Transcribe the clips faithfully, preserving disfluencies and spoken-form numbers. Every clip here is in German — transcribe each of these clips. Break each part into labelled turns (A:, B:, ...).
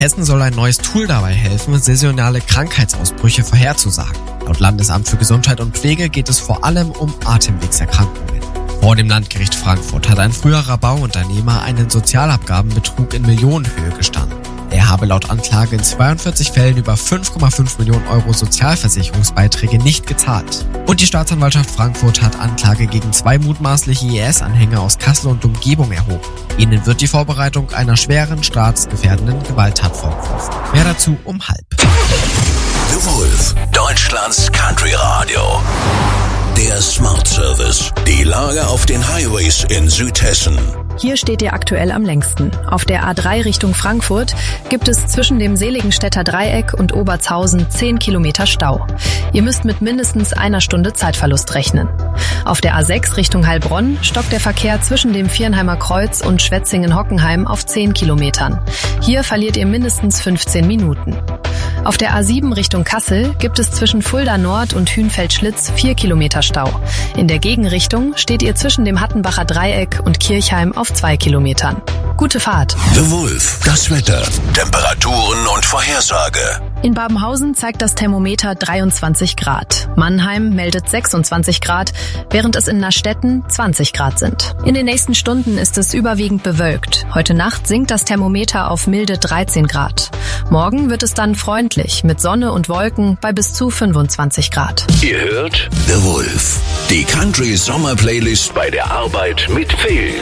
A: Hessen soll ein neues Tool dabei helfen, saisonale Krankheitsausbrüche vorherzusagen. Laut Landesamt für Gesundheit und Pflege geht es vor allem um Atemwegserkrankungen. Vor dem Landgericht Frankfurt hat ein früherer Bauunternehmer einen Sozialabgabenbetrug in Millionenhöhe gestanden. Er habe laut Anklage in zweiundvierzig Fällen über fünf Komma fünf Millionen Euro Sozialversicherungsbeiträge nicht gezahlt. Und die Staatsanwaltschaft Frankfurt hat Anklage gegen zwei mutmaßliche I S-Anhänger aus Kassel und Umgebung erhoben. Ihnen wird die Vorbereitung einer schweren staatsgefährdenden Gewalttat vorgeworfen. Mehr dazu um halb.
B: The Wolf, Deutschlands Country Radio. Der Smart Service. Die Lage auf den Highways in Südhessen.
C: Hier steht ihr aktuell am längsten. Auf der A drei Richtung Frankfurt gibt es zwischen dem Seligenstädter Dreieck und Obertshausen zehn Kilometer Stau. Ihr müsst mit mindestens einer Stunde Zeitverlust rechnen. Auf der A sechs Richtung Heilbronn stockt der Verkehr zwischen dem Viernheimer Kreuz und Schwetzingen-Hockenheim auf zehn Kilometern. Hier verliert ihr mindestens fünfzehn Minuten. Auf der A sieben Richtung Kassel gibt es zwischen Fulda Nord und Hünfeld-Schlitz vier Kilometer Stau. In der Gegenrichtung steht ihr zwischen dem Hattenbacher Dreieck und Kirchheim auf zwei Kilometern. Gute Fahrt.
B: The Wolf, das Wetter, Temperaturen und Vorhersage.
C: In Babenhausen zeigt das Thermometer dreiundzwanzig Grad. Mannheim meldet sechsundzwanzig Grad, während es in Nastetten zwanzig Grad sind. In den nächsten Stunden ist es überwiegend bewölkt. Heute Nacht sinkt das Thermometer auf milde dreizehn Grad. Morgen wird es dann freundlich mit Sonne und Wolken bei bis zu fünfundzwanzig Grad.
B: Ihr hört The Wolf, die Country Sommer Playlist bei der Arbeit mit Phil.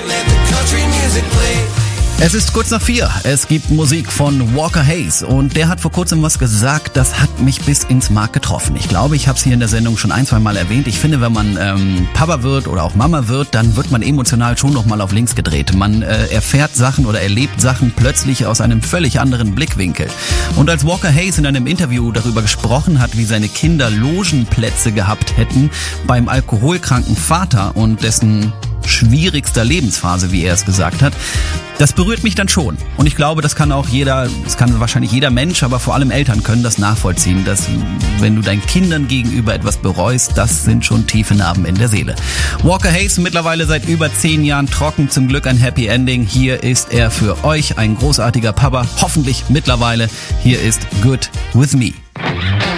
D: Es ist kurz nach vier. Es gibt Musik von Walker Hayes und der hat vor kurzem was gesagt, das hat mich bis ins Mark getroffen. Ich glaube, ich habe es hier in der Sendung schon ein, zwei Mal erwähnt. Ich finde, wenn man ähm, Papa wird oder auch Mama wird, dann wird man emotional schon nochmal auf links gedreht. Man äh, erfährt Sachen oder erlebt Sachen plötzlich aus einem völlig anderen Blickwinkel. Und als Walker Hayes in einem Interview darüber gesprochen hat, wie seine Kinder Logenplätze gehabt hätten beim alkoholkranken Vater und dessen schwierigster Lebensphase, wie er es gesagt hat, das berührt mich dann schon. Und ich glaube, das kann auch jeder, das kann wahrscheinlich jeder Mensch, aber vor allem Eltern können das nachvollziehen, dass wenn du deinen Kindern gegenüber etwas bereust, das sind schon tiefe Narben in der Seele. Walker Hayes mittlerweile seit über zehn Jahren trocken, zum Glück ein Happy Ending. Hier ist er für euch, ein großartiger Papa, hoffentlich mittlerweile. Hier ist Good With Me.